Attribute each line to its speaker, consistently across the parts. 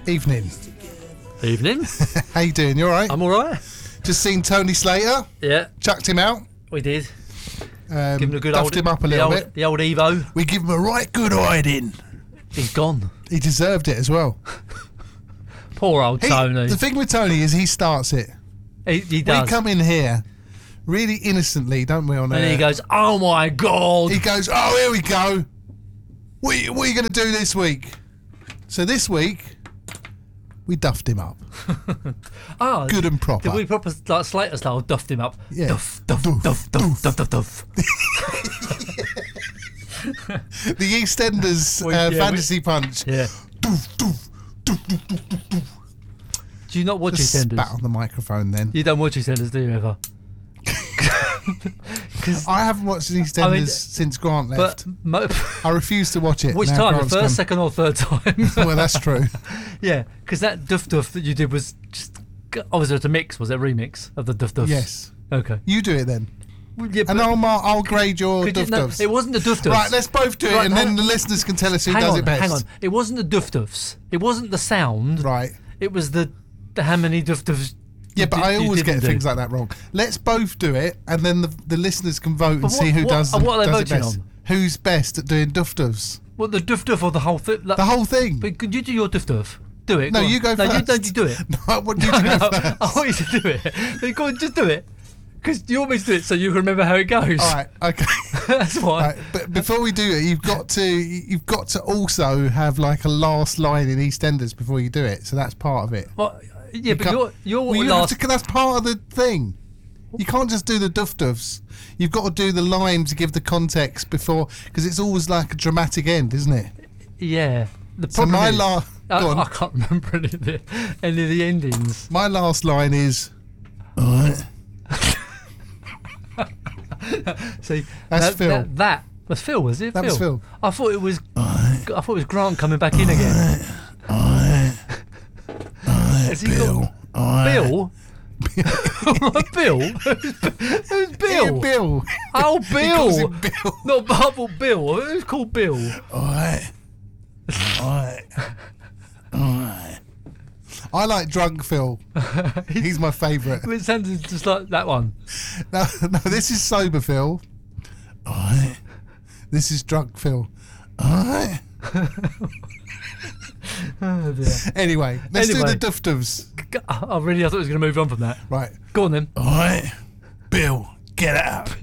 Speaker 1: Evening.
Speaker 2: Evening.
Speaker 1: How you doing? You all right?
Speaker 2: I'm all right.
Speaker 1: Just seen Tony Slater.
Speaker 2: Yeah.
Speaker 1: Chucked him out.
Speaker 2: We did. Give him a good
Speaker 1: duffed him up a little bit.
Speaker 2: The old Evo.
Speaker 1: We give him a right good hiding.
Speaker 2: He's gone.
Speaker 1: He deserved it as well.
Speaker 2: Poor old Tony.
Speaker 1: The thing with Tony is he starts it.
Speaker 2: He does.
Speaker 1: We come in here really innocently, don't we? On
Speaker 2: and he goes, "Oh my God!"
Speaker 1: He goes, "Oh, here we go. What are you going to do this week?" So this week, we duffed him up. Good and proper.
Speaker 2: Did we proper like Slater style duffed him up?
Speaker 1: Yeah.
Speaker 2: Duff. The
Speaker 1: EastEnders fantasy punch.
Speaker 2: Yeah. Do you not watch EastEnders?
Speaker 1: Spat on the microphone then.
Speaker 2: You don't watch EastEnders, do you ever?
Speaker 1: I haven't watched EastEnders since Grant left. I refuse to watch it.
Speaker 2: Which time? The first, second or third time?
Speaker 1: Well, that's true.
Speaker 2: Yeah, because that duff that you did was just... Oh, was it a mix? Was it a remix of the duff?
Speaker 1: Yes.
Speaker 2: Okay.
Speaker 1: You do it then.
Speaker 2: Well, yeah,
Speaker 1: and I'll grade your duffs.
Speaker 2: It wasn't the duffs.
Speaker 1: Right, let's both do it, and then the listeners can tell us who does it best.
Speaker 2: Hang on. It wasn't the duffs. It wasn't the sound.
Speaker 1: Right.
Speaker 2: It was the how many duffs.
Speaker 1: Yeah, but I always get things like that wrong. Let's both do it, and then the listeners can vote and see who does it best. Who's best at doing duff?
Speaker 2: Well, the duff or the whole thing?
Speaker 1: The whole thing.
Speaker 2: But could you do your duff? Do it.
Speaker 1: No, you go first.
Speaker 2: No, you do it.
Speaker 1: No, I want you to go first.
Speaker 2: I want you to do it. Go on, just do it. Because you want me to do it so you can remember how it goes.
Speaker 1: All right, okay.
Speaker 2: That's why.
Speaker 1: Right, but before we do it, you've got to also have like a last line in EastEnders before you do it. So that's part of it.
Speaker 2: Well, yeah, but your
Speaker 1: last. That's part of the thing. You can't just do the duffs. You've got to do the line to give the context before, because it's always like a dramatic end, isn't it?
Speaker 2: Yeah. The problem is,
Speaker 1: I
Speaker 2: can't remember any of the endings.
Speaker 1: My last line is, all right.
Speaker 2: See,
Speaker 1: that's Phil.
Speaker 2: That was Phil, was it?
Speaker 1: That was Phil.
Speaker 2: I thought it was. I thought it was Grant coming back in again.
Speaker 1: Bill.
Speaker 2: Bill. Bill? Who's Bill?
Speaker 1: Yeah, Bill.
Speaker 2: Oh,
Speaker 1: He
Speaker 2: Bill.
Speaker 1: calls him Bill.
Speaker 2: Not Bubble Bill. Who's called Bill?
Speaker 1: Alright. I like Drunk Phil. He's my favourite.
Speaker 2: It sounds just like that one.
Speaker 1: No, this is Sober Phil. Alright. This is Drunk Phil. Alright.
Speaker 2: Oh dear.
Speaker 1: Anyway, let's do the duffs.
Speaker 2: I thought it was going to move on from that.
Speaker 1: Right.
Speaker 2: Go on then.
Speaker 1: Alright. Bill, get out.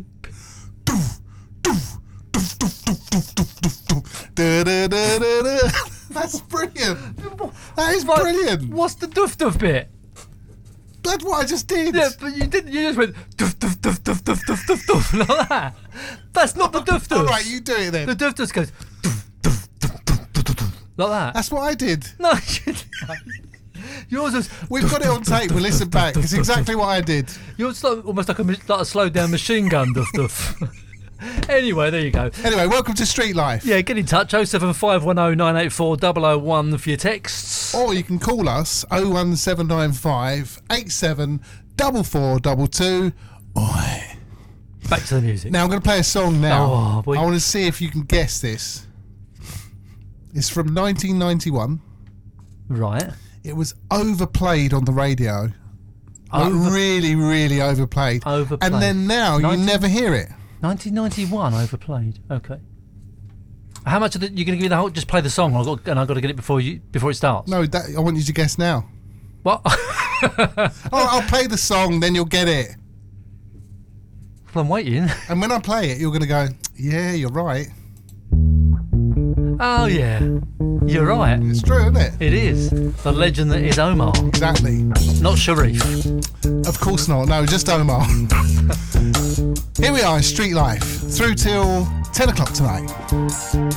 Speaker 1: That's brilliant. That is brilliant.
Speaker 2: What's the duff bit?
Speaker 1: That's what I just did.
Speaker 2: Yeah, but you didn't. You just went duff like that. That's not the duff.
Speaker 1: All right, you do it then.
Speaker 2: The duff goes like that.
Speaker 1: That's what I did.
Speaker 2: No, yours is.
Speaker 1: We've got it on tape. We'll listen back. It's exactly what I did.
Speaker 2: Yours is almost like a slowed down machine gun duff. Anyway, there you go.
Speaker 1: Anyway, welcome to Street Life.
Speaker 2: Yeah, get in touch 07510 984 001 for your texts.
Speaker 1: Or you can call us 01795 87 4422. Oi.
Speaker 2: Back to the music.
Speaker 1: Now I'm going to play a song now.
Speaker 2: Oh,
Speaker 1: I want to see if you can guess this. It's from 1991.
Speaker 2: Right.
Speaker 1: It was overplayed on the radio. Really, really overplayed. And then now you never hear it.
Speaker 2: 1991 overplayed. Okay. How much of you're going to give me the whole? Just play the song, and I've got to get it before it starts.
Speaker 1: No, I want you to guess now.
Speaker 2: What?
Speaker 1: I'll play the song, then you'll get it.
Speaker 2: Well, I'm waiting.
Speaker 1: And when I play it, you're going to go, "Yeah, you're right."
Speaker 2: Oh yeah, you're right.
Speaker 1: It's true, isn't it?
Speaker 2: It is. The legend that is Omar.
Speaker 1: Exactly.
Speaker 2: Not Sharif.
Speaker 1: Of course not. No, just Omar. Here we are in Street Life, through till 10 o'clock tonight.